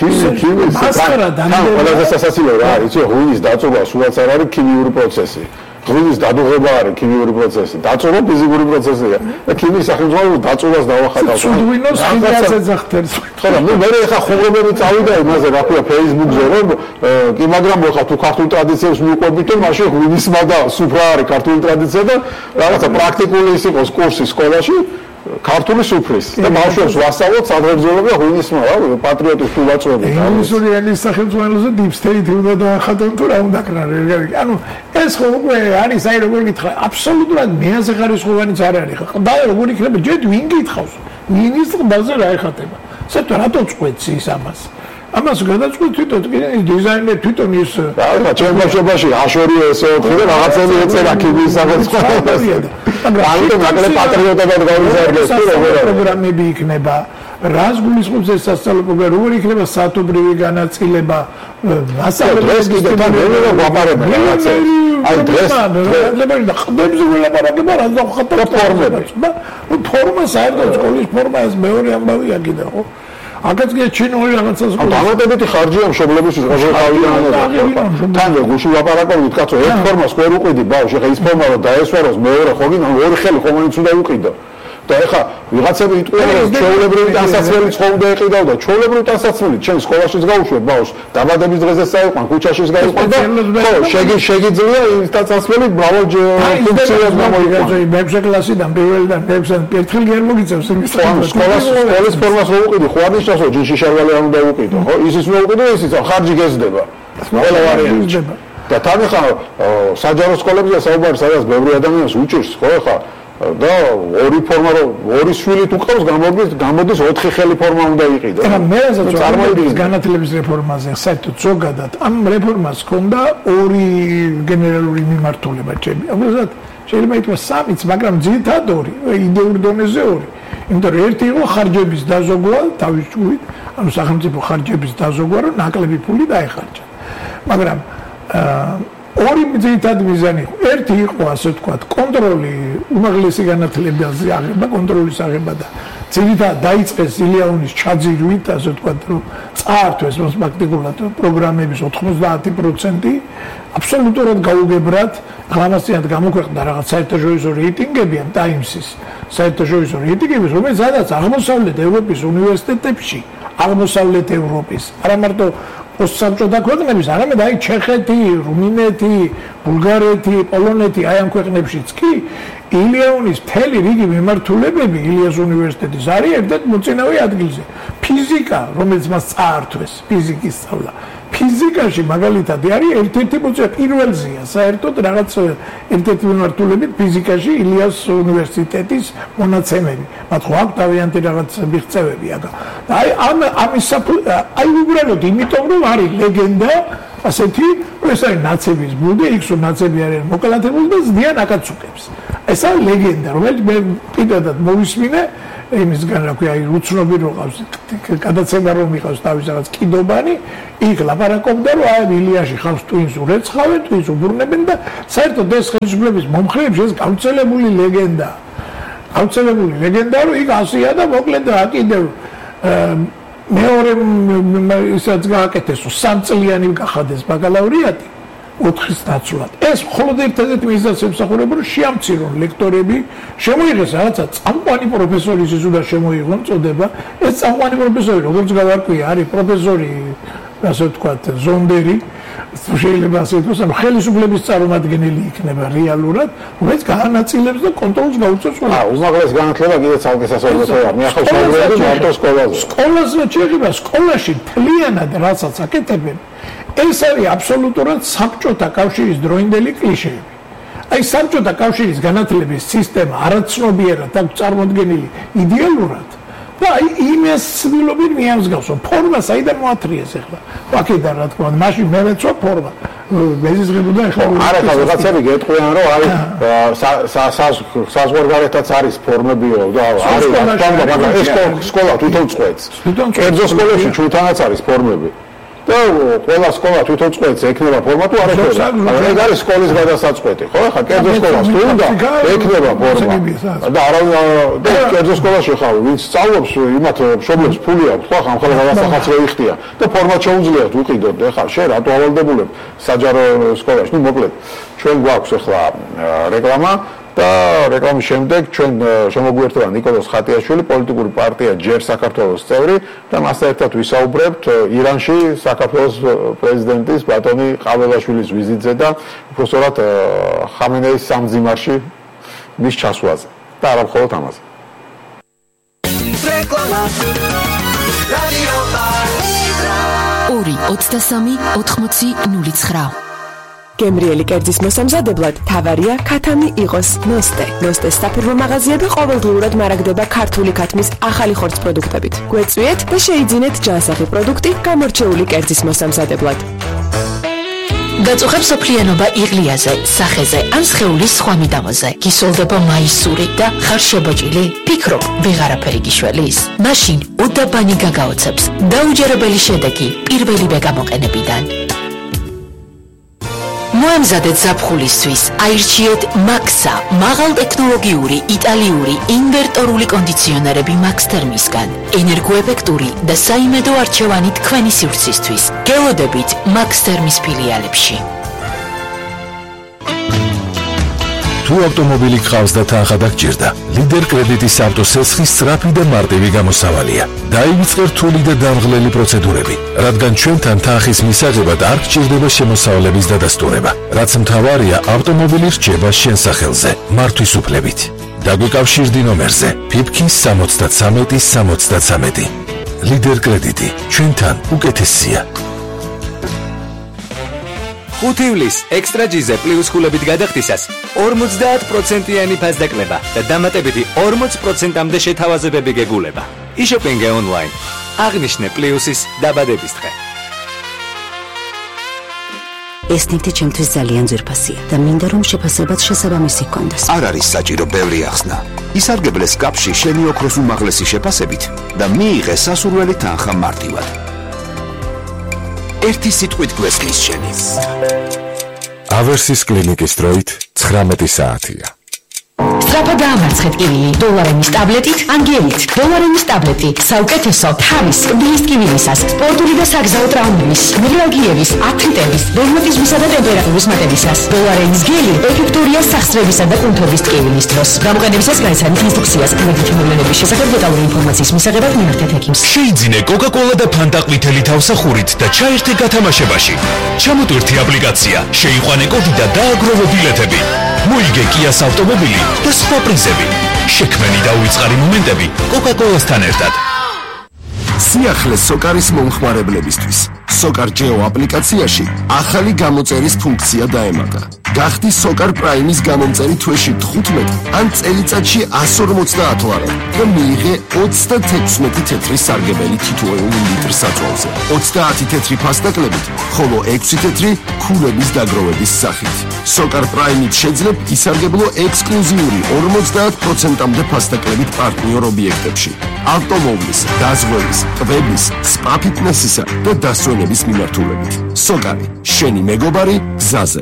მასკარა დამდა ყველაზე სასაცილო რა არის იცი ღვინის დაწობა სულაც არ არის ქიმიური პროცესი ღვინის დადუღება არის ქიმიური პროცესი, დაწოვა ფიზიკური პროცესია. და ქიმიის სახელმძღვანელოს დაწოვას დავახატავთ. ღვინოს ხინდაზე ძახთერს. ხო და მე ხა ხუღებები წავიდა იმაზე რა ქვია Facebook-ზე რომ კი მაგრამ ხა თუ ქართულ ტრადიციებს მიყვებით რომ მაშინ ღვინისმა და სუფრა არის ქართული ტრადიცია და რაღაცა პრაქტიკული ის იყოს კურსი სკოლაში ქართული სუფრის და ბავშვებს ვასწავლოთ სადღეგრძელობა ღვინისმა რა პატრიოტის თუ ვაწვევთ ინგლისური ენის სახელმძღვანელოზე deep state უნდა დაახატონ თუ რა უნდა კრა ანუ ეს ხო უკვე არის აი როგორ გითხრა აბსოლუტურად მეაზე ხარისხოვანიც არ არის ხო და როგორ იქნება ჯერ ვინ გითხავს მინისტრი ბაზე რა ეხატება საერთოდ რატო წყვეტს ის ამას ამას გადაწყვეტ თვითონ დიზაინერი თვითონ ის რა ჩვენ ბავშვობაში აშორი ესე ოთხი და რაღაცები ეწერა ქიმიის სახელმძღვანელოს მაგრამ მაგალითად პატრიოტებად გავიზარდეს თუ როგორ პროგრამები იქნება რას გულისხმობს ეს სასწავლო პროგრამა როგორ იქნება საათობრივი განაწილება ასაკობრივი კიდე ვაპარებ რაღაცები აი დღეს და ყდებზე ველაპარაკება რა დავხატავ ფორმებს ფორმა საერთოდ სკოლის ფორმა ეს მეორე ამბავია კიდე ხო აგაც კი ჩინური რაღაცას ხო დამატებითი ხარჯია მშობლებისთვის ყოველდღიურად თან გუში ლაპარაკობთ კაცო ერთ ფორმას ვერ უყიდი ბავშვი ხა ის ფორმა რომ დაესვაროს მეორე ხო გინდა ორი ხელი ხომანიც უნდა უყიდო და ეხა ვიღაცები იტყვიან რომ ჩვეულებრივი ტანსაცმელი ცხოვრდა ეყიდავ და ჩვეულებრივი ტანსაცმელი ჩვენ სკოლაშიც გავუშვებ ბავშვს დაბადების დღეზე საიყვან ქუჩაშიც გაიყვან და ხო შეგიძლია ის ტანსაცმელი მრავალ ფუნქციას გამოიყენო მე-6 კლასიდან პირველიდან ერთხელ გერ მოგიწევს იმის სკოლის ფორმას რო უყიდი ხო არ ნიშნავს რომ ჯიში შარვალი არ უნდა უყიდო ხო ისიც უნდა უყიდო ისიც ხარჯი გეზდება ყველა ვარიანტი და თან ხა საჯარო სკოლებზე საუბარი სადაც ბევრი ადამიანს უჭირს ხო ხა და ორი ფორმა ორი შვილი თუ ყავს გამოდის 4 ხელი ფორმა უნდა იყიდო. ეხლა მე რასაც წარმოიდგინე განათლების რეფორმაზე საერთოდ ზოგადად ამ რეფორმას ჰქონდა ორი გენერალური მიმართულება ჩემი. უბრალოდ შეიძლება ითქვას სამიც, მაგრამ ძირითადად ორი, იდეურ დონეზე ორი. იმიტომ რომ ერთი იყო ხარჯების დაზოგვა თავის ჯგუფით, ანუ სახელმწიფო ხარჯების დაზოგვა, რომ ნაკლები ფული დაეხარჯა. მაგრამ ორი ძირითადი მიზანი იყო. ერთი იყო ასე ვთქვათ, კონტროლი უმაღლესი განათლებაზე აღება, კონტროლის აღება და ძირითადად დაიწყეს ილიანის ჩაძირვით, ასე ვთქვათ, რომ წაართვეს პრაქტიკულად პროგრამების 90% აბსოლუტურად გაუგებრად, ხანასიათ გამოქვეყნდა რაღაც საერთაშორისო რეიტინგები ამ Times-ის, საერთაშორისო რეიტინგები, რომელიც სადაც აღმოსავლეთ ევროპის უნივერსიტეტებში, აღმოსავლეთ ევროპის, არა მარტო პოსტსაბჭოთა ქვეყნების, არამედ აი ჩეხეთი, რუმინეთი, ბულგარეთი, პოლონეთი, აი ამ ქვეყნებშიც კი ილიანის მთელი რიგი მიმართულებები ილიას უნივერსიტეტის არის ერთ-ერთ მოწინავე ადგილზე. ფიზიკა, რომელიც მას წაართვეს, ფიზიკის სწავლა. ფიზიკაში მაგალითად არის ერთ-ერთი მოწინავე პირველზეა საერთოდ რაღაც ერთ-ერთი მიმართულებით ფიზიკაში ილიას უნივერსიტეტის მონაცემები. მათ ხო აქვს თავიანთი რაღაც მიღწევები აქ. და აი ამის აი უბრალოდ იმიტომ რომ არის ლეგენდა ასეთი, ეს არის ნაცების ბუდი, იქ ნაცები არიან მოკლათებული და ზდიან აკაცუკებს. ეს არის ლეგენდა, რომელიც მე პირადად მოვისმინე იმისგან, რა ქვია, უცნობი რო ყავს, გადაცემა რომ მიყავს თავის რაღაც კიდობანი, იქ ლაპარაკობდა, რომ აი ილიაში ხავს ტვინს ურეცხავენ, ტვინს უბრუნებენ და საერთოდ ეს ხელისუფლების მომხრეებში ეს გავრცელებული ლეგენდა. გავრცელებული ლეგენდა, რომ იქ ასია და მოკლედ რა კიდევ მეორე ისაც გააკეთეს, 3 წლიანი გახადეს ბაკალავრიატი 4-ის დაცულად. ეს მხოლოდ ერთ-ერთი მიზეზს ემსახურება, რომ შეამცირონ ლექტორები, შემოიღეს რაღაცა წამყვანი პროფესორის ზუდა შემოიღონ წოდება. ეს წამყვანი პროფესორი, როგორც გავარკვია, არის პროფესორი, ასე ვთქვათ, ზონდერი, შეიძლება ასე ვთქვათ, ხელისუფლების წარმომადგენელი იქნება რეალურად, რომელიც გაანაწილებს და კონტროლს გაუწევს. უმაღლეს განათლება კიდე ცალკე სასწავლებლოა. მე ახლა ვსაუბრობ მარტო სკოლაზე. სკოლაზე შეიძლება სკოლაში მთლიანად რასაც აკეთებენ, ეს არის აბსოლუტურად საბჭოთა კავშირის დროინდელი კლიშეები. აი საბჭოთა კავშირის განათლების სისტემა არაცნობიერად აქვს წარმოდგენილი იდეალურად და აი იმას ცდილობენ მიამსგავსონ. ფორმა საიდან მოათრიეს ახლა? აქედან რა თქმა უნდა, მაშინ მე მეცვა ფორმა. მეზიზღებოდა ახლა. არა, რაღაცები გეტყვიან, რომ არის საზღვარგარეთაც არის ფორმებიო და არის ეს სკოლა თვითონ წყვეტს. კერძო სკოლებში ჩვენთანაც არის ფორმები. და ყველა სკოლა თვითონ წყვეტს ექნება ფორმა თუ არ ექნება. ეგ არის სკოლის გადასაწყვეტი, ხო? ახლა კერძო სკოლას თუ უნდა ექნება ფორმა. და არავინ და კერძო სკოლაში ხარ, ვინც სწავლობს, იმათ მშობლებს ფული აქვს, ხო? ახლა რაღაცახაც მოიხდია და ფორმა შეუძლიათ უყიდოთ. ახლა შენ რატო ავალდებულებ საჯარო სკოლაში? ნუ მოკლედ, ჩვენ გვაქვს ახლა რეკლამა და რეკლამის შემდეგ ჩვენ შემოგვიერთდება ნიკოლოზ ხატიაშვილი, პოლიტიკური პარტია ჯერ საქართველოს წევრი და მასთან ერთად ვისაუბრებთ ირანში საქართველოს პრეზიდენტის ბატონი ყაველაშვილის ვიზიტზე და უბრალოდ ხამენეის სამძიმარში მის ჩასვლაზე და არა მხოლოდ ამაზე. რეკლამა რადიო 2-23-80-09 გემრიელი კერძის მოსამზადებლად თავარია ქათამი იყოს ნოსტეს საფირმო მაღაზია და ყოველდღიურად მარაგდება ქართული ქათმის ახალი ხორცს პროდუქტებით. გვეწვიეთ და შეიძინეთ ჯანსაღი პროდუქტი გამორჩეული კერძის მოსამზადებლად. გაწუხებ სოფლიანობა იღლიაზე, სახეზე ან სხეულის სხვა მიდამოზე. გისოლდება მაისური და ხარ შებოჭილი? ფიქრობ, ვეღარაფერი გიშველის? მაშინ უდაბანი გაგაოცებს. დაუჯერებელი შედეგი პირველივე გამოყენებიდან. მოემზადეთ ზაფხულისთვის, აირჩიეთ მაქსა, მაღალტექნოლოგიური იტალიური ინვერტორული კონდიციონერები Max Thermisგან, ენერგოეფექტური და საიმედო არჩევანი თქვენი სივრცისთვის. გელოდებით Max Thermis ფილიალებში. თუ ავტომობილი გყავს და თანხა დაგჭირდა, ლიდერ კრედიტის ავტოსესხის სწრაფი და მარტივი გამოსავალია. დაივიწყე რთული და დამღლელი პროცედურები, რადგან ჩვენთან თანხის მისაღებად არ გჭირდება შემოსავლების დადასტურება. რაც მთავარია, ავტომობილი რჩება შენ სახელზე, მართვის უფლებით. დაგვიკავშირდი ნომერზე ფიფქის 73-63. ლიდერ კრედიტი, ჩვენთან უკეთესია. 5 ივლისს ექსტრა ჯიზე პლუს ქულებით გადახდისას 50%-იანი ფასდაკლება და დამატებითი 40%-მდე შეთავაზებები გეგულება. eShopping online. აღნიშნე პლუსის დაბადების დღე. ეს ნივთი ჩემთვის ძალიან ძვირფასია და მინდა რომ შეფასებაც შესაბამისი ჰქონდეს. არ არის საჭირო ბევრი ახსნა. ისარგებლე სკაფში შენი ოქროს უმაღლესი შეფასებით და მიიღე სასურველი თანხა მარტივად. ერთი სიტყვით გვესმის შენი. ავერსის კლინიკის დროით 19 საათია. სწრაფად დაამარცხეთ კივილი დოლარენის ტაბლეტით ან გელით. დოლარენის ტაბლეტი საუკეთესო თავის კბილის კივილისას, სპორტული და საგზაო ტრაუმების, მიგრალგიების, ართრიტების, რევმატიზმისა და ტემპერატურის მატებისას. დოლარენის გელი ეფექტურია სახსრებისა და კუნთობის ტკივილის დროს. გამოყენებისას გაიცანით ინსტრუქციას, კრედიტი მოვლენების შესახებ დეტალური ინფორმაციის მისაღებად მიმართეთ ექიმს. შეიძინე კოკა-კოლა და ფანტა ყვითელი თავსახურით და ჩაერთე გათამაშებაში. ჩამოტვირთი აპლიკაცია, შეიყვანე კოდი და დააგროვე ბილეთები. მოიგე კიას ავტომობილი და სხვა პრიზები. შექმენი და უიწყარი მომენტები კოკა-კოლასთან ერთად. სიახლე სოკარის მომხმარებლებისთვის. სოკარ ჯეო აპლიკაციაში ახალი გამოწერის ფუნქცია დაემატა. გახდი სოკარ პრაიმის გამომწერი თვეში 15 ან წელიწადში 150 ლარი და მიიღე 36 თეთრი სარგებელი თითოეული ლიტր საწვავზე. 30 თეთრი ფასდაკლებით, ხოლო 6 თეთრი ქულების დაგროვების სახით. სოკარ პრაიმით შეძლებ ისარგებლო ექსკლუზიური 50%-მდე ფასდაკლებით პარტნიორ ობიექტებში. ავტომობილის, დაზღვევის, ტბების, სპა ფიტნესისა და დასვენების მიმართულებით. სოკარი, შენი მეგობარი გზაზე.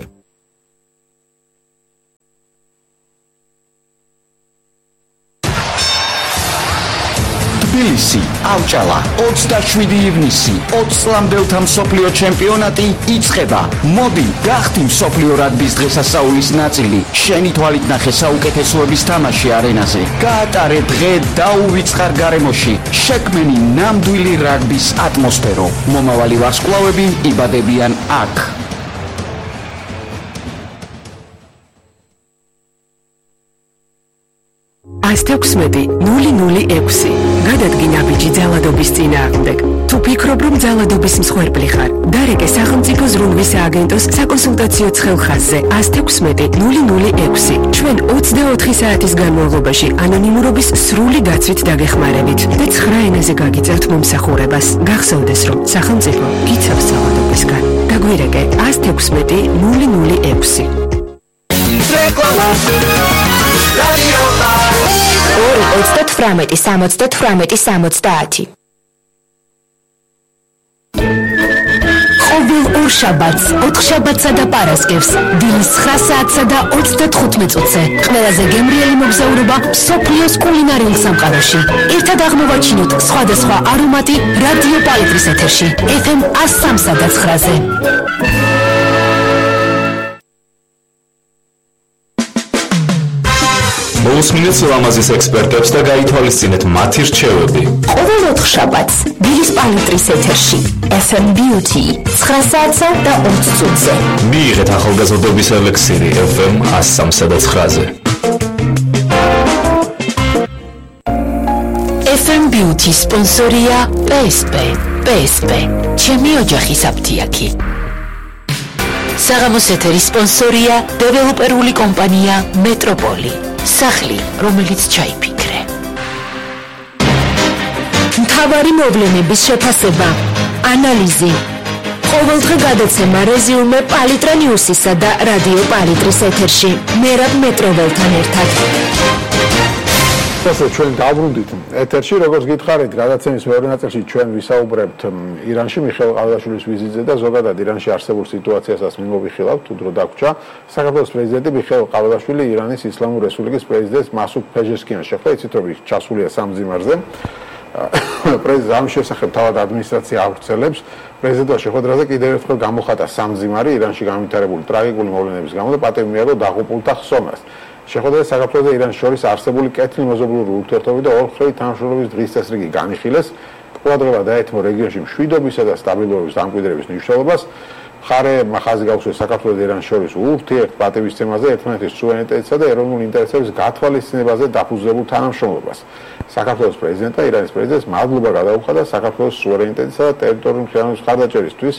თბილისი, ავჭალა, 27 ივნისი, 20 ლამდელთა მსოფლიო ჩემპიონატი იწყება. მოდი, გახდი მსოფლიო რაგბის დღესასწაულის ნაწილი. შენი თვალით ნახე საუკეთესოების თამაში არენაზე. გაატარე დღე დაუვიწყარ გარემოში. შექმენი ნამდვილი რაგბის ატმოსფერო. მომავალი ვარსკვლავები იბადებიან აქ. AS16 006 გადადგინა ბიჭი ძალადობის წინააღმდეგ. თუ ფიქრობ, რომ ძალადობის მსხვერპლი ხარ, დარეკე სახელმწიფო ზრუნვის სააგენტოს საკონსულტაციო ცხელხაზზე AS16 006. ჩვენ 24 საათის განმავლობაში ანონიმურობის სრული დაცვით დაგეხმარებით და 9 ენაზე გაგიწევთ მომსახურებას. გახსოვდეს, რომ სახელმწიფო გიცავს ძალადობისგან. დაგვირეკე AS16 006. რეკლამა 2-38-70-70. ყოველ ორ შაბათს, 4 შაბათსა და პარასკევს, დილის 9 საათსა და 35 წუთზე. ყველაზე გემრიელი მოგზაურობა მსოფლიოს კულინარიულ სამყაროში. ერთად აღმოვაჩინოთ სხვადასხვა არომატი რადიო პალიტრის ეთერში. FM 103-სა და 9-ზე. მოусმინეთ ლამაზის ექსპერტებს და გაითვალისწინეთ მათი რჩევები. ყოველ 4 შაბათს დილის პალიტრის ეთერში FM Beauty 9 საათსა და 20 წუთზე. მიიღეთ ახალგაზრდობის ელექსირი FM 103-სა და 9-ზე. FM Beauty სპონსორია PSP. ჩემი ოჯახის აფთიაქი. საღამოს ეთერის სპონსორია დეველოპერული კომპანია მეტროპოლი. სახლი, რომელიც ჩაიფიქრე. მთავარი მოვლენების შეფასება, ანალიზი. ყოველდღე გადაცემა რეზიუმე პალიტრა ნიუსისა და რადიო პალიტრის ეთერში. მერაბ მეტროველთან ერთად. ასე ჩვენ დავბრუნდით ეთერში, როგორც გითხარით, გადაცემის მეორე ნაწილში ჩვენ ვისაუბრებთ ირანში მიხეილ ყავდაშვილის ვიზიტზე და ზოგადად ირანში არსებულ სიტუაციასაც მიმოვიხილავთ, თუ დრო დაგვრჩა. საქართველოს პრეზიდენტი მიხეილ ყავდაშვილი ირანის ისლამური რესპუბლიკის პრეზიდენტს მასუდ ფეჟესკიანს შეხვდა, იცით რომ ჩასულია სამძიმარზე. პრეზიდენტ ამ შესახებ თავად ადმინისტრაცია ავრცელებს. პრეზიდენტმა შეხვედრაზე კიდევ ერთხელ გამოხატა სამძიმარი ირანში განვითარებული ტრაგიკული მოვლენების გამო და პატივი მიიღო დაღუპულთა ხსოვნას. შეხვედრაზე საქართველოს და ირანის შორის არსებული კეთილი მეზობლური ურთიერთობები და ორმხრივი თანამშრომლობის დღის წესრიგი განიხილეს. ყურადღება დაეთმო რეგიონში მშვიდობისა და სტაბილურობის დამკვიდრების მნიშვნელობას. მხარეებმა ხაზი გაუსვეს საქართველოს და ირანის შორის ურთიერთპატივისცემაზე, ერთმანეთის სუვერენიტეტისა და ეროვნული ინტერესების გათვალისწინებაზე დაფუძნებულ თანამშრომლობას. საქართველოს პრეზიდენტმა ირანის პრეზიდენტს მადლობა გადაუხადა საქართველოს სუვერენიტეტისა და ტერიტორიული მხარდაჭერისთვის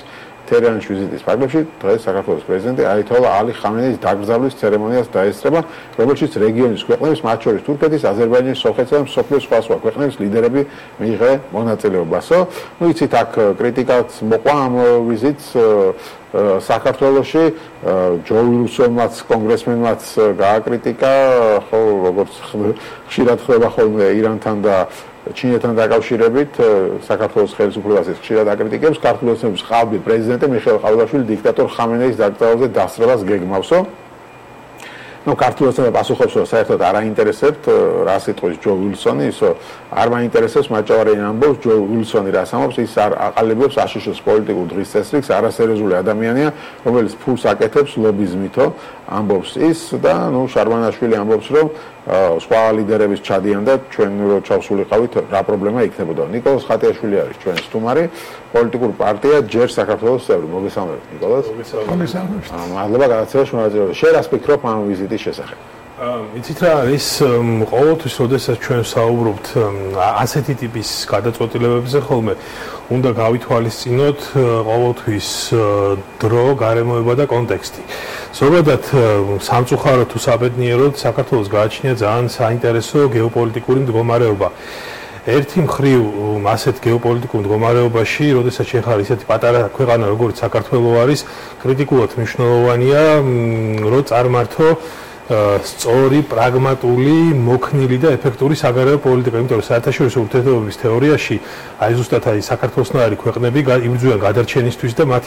თერანის ვიზიტის ფარგლებში დღეს საქართველოს პრეზიდენტი აითოლა ალი ხამენეის დაკრძალვის ცერემონიას დაესწრება, რომელშიც რეგიონის ქვეყნების, მათ შორის თურქეთის, აზერბაიჯანის, სომხეთისა და მსოფლიოს სხვა ქვეყნების ლიდერები მიიღეს მონაწილეობასო. იცით, აქ კრიტიკაც მოყვა ამ ვიზიტს საქართველოში ჯო უილსონმაც, კონგრესმენმაც გააკრიტიკა, ხო, როგორც ხშირად ხდება ხოლმე ირანთან და ჩინეთთან დაკავშირებით საქართველოს ხელისუფლებას ხშირად აკრიტიკებს, ქართული ოცნების ყალბი პრეზიდენტი მიხეილ ყავლაშვილი დიქტატორ ხამენეის დაკრძალვაზე დასწრებას გეგმავსო. ქართული ოცნება პასუხობს, რომ საერთოდ არ აინტერესებთ რა სიტყვის ჯო უილსონი, ისო არ მაინტერესებს მაჭავარიანი ამბობს, ჯო უილსონი რას ამბობს, ის არ აყალიბებს აშშ-ის პოლიტიკურ დღის წესრიგს, არასერიოზული ადამიანია, რომელიც ფულს აკეთებს ლობიზმითო, ამბობს ის და შარვანაშვილი ამბობს, რომ სხვა ლიდერების ჩადიან და ჩვენ რო ჩავსულიყავით, რა პრობლემა იქნებოდა. ნიკოლოზ ხატიაშვილი არის ჩვენი სტუმარი, პოლიტიკურ პარტია ჯერ საქართველოს წევრი. მოგესალმებით, ნიკოლოზ. მოგესალმებით. მადლობა გადაცემაში მონაწილეობისთვის. შენ რას ფიქრობ ამ ვიზიტის შესახებ? იცით რა არის ყოველთვის, როდესაც ჩვენ საუბრობთ ასეთი ტიპის გადაწყვეტილებებზე, ხოლმე უნდა გავითვალისწინოთ ყოველთვის დრო, გარემოება და კონტექსტი. ზოგადად სამწუხაროდ თუ საბედნიეროდ საქართველოს გააჩნია ძალიან საინტერესო გეოპოლიტიკური მდგომარეობა. ერთი მხრივ ასეთ გეოპოლიტიკურ მდგომარეობაში, როდესაც შეხარ ისეთი პატარა ქვეყანა როგორც საქართველო არის, კრიტიკულად მნიშვნელოვანია, რომ წარმართო სწორი, პრაგმატული, მოქნილი და ეფექტური საგარეო პოლიტიკა, იმიტომ რომ საერთაშორისო ურთიერთობების თეორიაში აი ზუსტად საქართველოსნაირი ქვეყნები იბრძვიან გადარჩენისთვის და მათ